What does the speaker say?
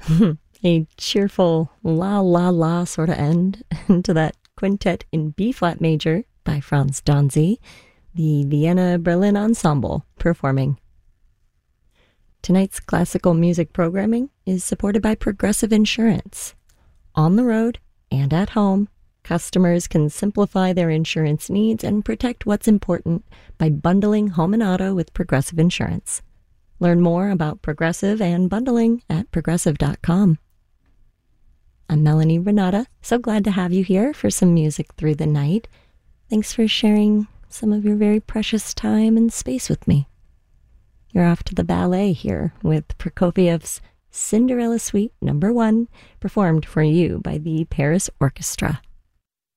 A cheerful la la la sort of end to that quintet in B flat major by Franz Danzi, the Vienna Berlin Ensemble performing. Tonight's classical music programming is supported by Progressive Insurance. On the road and at home, customers can simplify their insurance needs and protect what's important by bundling home and auto with Progressive Insurance. Learn more about Progressive and bundling at progressive.com. I'm Melanie Renata. So glad to have you here for some music through the night. Thanks for sharing some of your very precious time and space with me. You're off to the ballet here with Prokofiev's Cinderella Suite No. 1, performed for you by the Paris Orchestra.